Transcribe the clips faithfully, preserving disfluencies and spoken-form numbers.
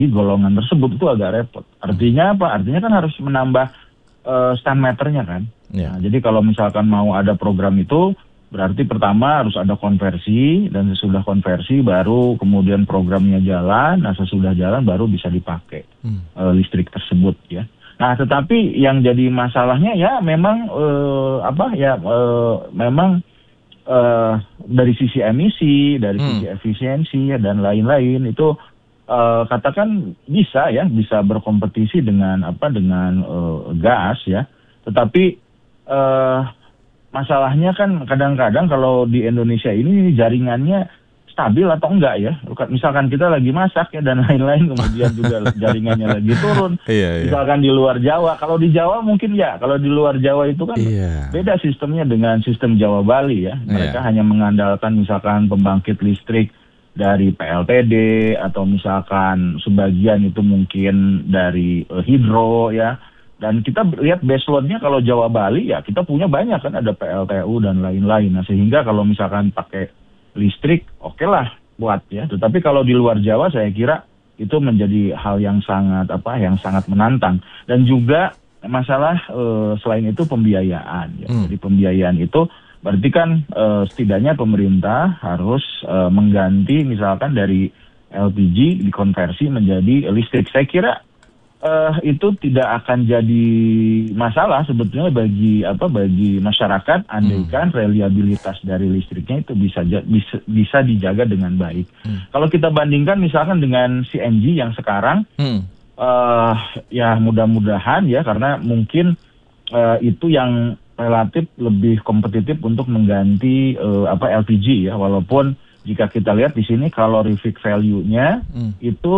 golongan tersebut itu agak repot. Artinya apa? Artinya kan harus menambah uh, stand meternya kan. Ya. Nah, jadi kalau misalkan mau ada program itu, berarti pertama harus ada konversi, dan sesudah konversi baru kemudian programnya jalan. Nah, sesudah jalan baru bisa dipakai hmm. uh, listrik tersebut ya. Nah, tetapi yang jadi masalahnya ya memang uh, apa ya uh, memang uh, dari sisi emisi, dari hmm. sisi efisiensi ya, dan lain-lain itu uh, katakan bisa ya bisa berkompetisi dengan apa dengan uh, gas ya. Tetapi uh, masalahnya kan kadang-kadang kalau di Indonesia ini jaringannya stabil atau enggak ya. Misalkan kita lagi masak ya dan lain-lain, kemudian juga jaringannya lagi turun. Iya, iya. Misalkan di luar Jawa, kalau di Jawa mungkin ya, kalau di luar Jawa itu kan iya. beda sistemnya dengan sistem Jawa Bali ya. Mereka iya. hanya mengandalkan misalkan pembangkit listrik dari P L T D, atau misalkan sebagian itu mungkin dari uh, hidro ya. Dan kita lihat baseload-nya kalau Jawa Bali ya kita punya banyak kan, ada P L T U dan lain-lain. Nah, sehingga kalau misalkan pakai listrik, oke okay lah buat ya. Tetapi kalau di luar Jawa saya kira itu menjadi hal yang sangat apa, yang sangat menantang. Dan juga masalah e, selain itu pembiayaan. Ya. Hmm. Jadi pembiayaan itu berarti kan e, setidaknya pemerintah harus e, mengganti misalkan dari L P G dikonversi menjadi listrik. Saya kira Uh, itu tidak akan jadi masalah sebetulnya bagi apa bagi masyarakat, andaikan hmm. reliabilitas dari listriknya itu bisa bisa, bisa dijaga dengan baik. Hmm. Kalau kita bandingkan misalkan dengan C N G yang sekarang, hmm. uh, ya mudah-mudahan ya, karena mungkin uh, itu yang relatif lebih kompetitif untuk mengganti uh, apa L P G ya, walaupun jika kita lihat di sini calorific value-nya hmm. itu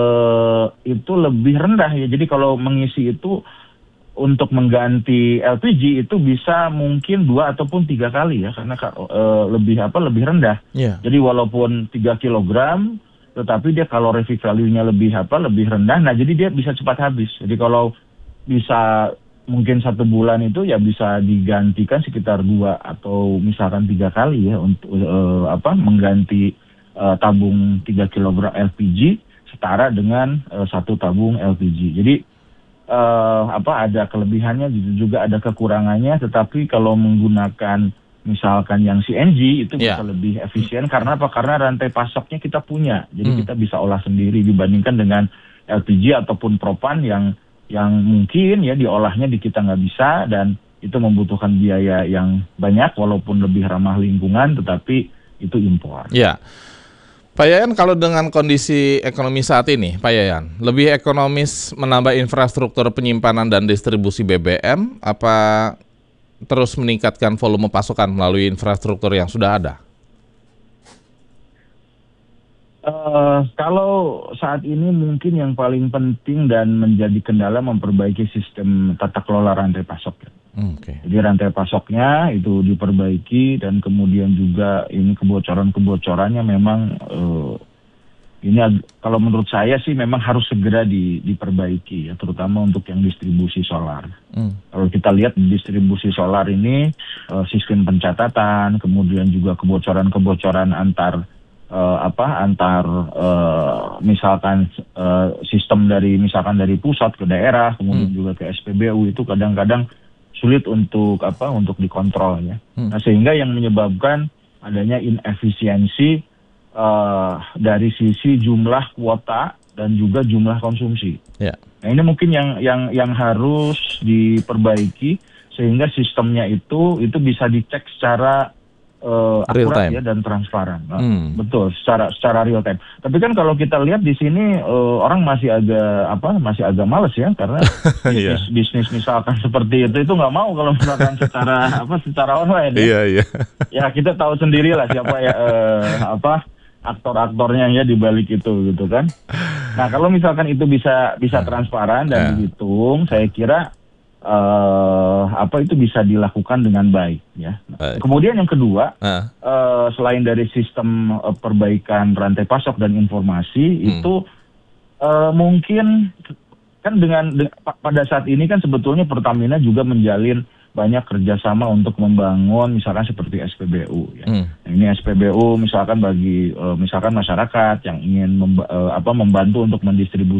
uh, itu lebih rendah ya. Jadi kalau mengisi itu untuk mengganti L P G itu bisa mungkin dua ataupun tiga kali ya, karena uh, lebih apa lebih rendah. Yeah. Jadi walaupun tiga kilogram, tetapi dia calorific value-nya lebih apa lebih rendah. Nah, jadi dia bisa cepat habis. Jadi kalau bisa mungkin satu bulan itu ya bisa digantikan sekitar dua atau misalkan tiga kali ya untuk uh, apa mengganti uh, tabung tiga kilogram L P G setara dengan uh, satu tabung L P G. Jadi uh, apa ada kelebihannya juga ada kekurangannya, tetapi kalau menggunakan misalkan yang C N G itu yeah. bisa lebih efisien. Karena apa? Karena rantai pasoknya kita punya. Jadi hmm. kita bisa olah sendiri dibandingkan dengan L P G ataupun propan yang yang mungkin ya diolahnya di kita nggak bisa, dan itu membutuhkan biaya yang banyak walaupun lebih ramah lingkungan, tetapi itu impor. Ya, Pak Yayan, kalau dengan kondisi ekonomi saat ini, Pak Yayan, lebih ekonomis menambah infrastruktur penyimpanan dan distribusi B B M, apa terus meningkatkan volume pasokan melalui infrastruktur yang sudah ada? Uh, kalau saat ini mungkin yang paling penting dan menjadi kendala memperbaiki sistem tata kelola rantai pasok. Okay. Jadi rantai pasoknya itu diperbaiki, dan kemudian juga ini kebocoran-kebocorannya memang uh, ini ag- kalau menurut saya sih memang harus segera di, diperbaiki ya, terutama untuk yang distribusi solar. Mm. Kalau kita lihat distribusi solar ini uh, sistem pencatatan, kemudian juga kebocoran-kebocoran antar Uh, apa antar uh, misalkan uh, sistem dari misalkan dari pusat ke daerah, kemudian hmm. juga ke S P B U itu kadang-kadang sulit untuk apa untuk dikontrol ya. Hmm. Nah, sehingga yang menyebabkan adanya inefisiensi uh, dari sisi jumlah kuota dan juga jumlah konsumsi. Yeah. Nah, ini mungkin yang yang yang harus diperbaiki sehingga sistemnya itu itu bisa dicek secara Uh, akurat ya dan transparan, nah, hmm. betul secara secara real time. Tapi kan kalau kita lihat di sini uh, orang masih agak apa masih agak males ya, karena bisnis, yeah. bisnis misalkan seperti itu itu nggak mau kalau misalkan secara apa secara online. Ya, yeah, yeah. ya kita tahu sendirilah siapa ya uh, apa aktor-aktornya ya di balik itu gitu kan. Nah, kalau misalkan itu bisa bisa transparan dan yeah. dihitung, saya kira Uh, apa itu bisa dilakukan dengan baik ya. Nah, kemudian yang kedua, uh. Uh, selain dari sistem uh, perbaikan rantai pasok dan informasi hmm. itu uh, mungkin kan dengan de- pada saat ini kan sebetulnya Pertamina juga menjalin banyak kerjasama untuk membangun misalkan seperti S P B U ya. Hmm. Ini S P B U misalkan bagi uh, misalkan masyarakat yang ingin memba- uh, apa membantu untuk mendistribusi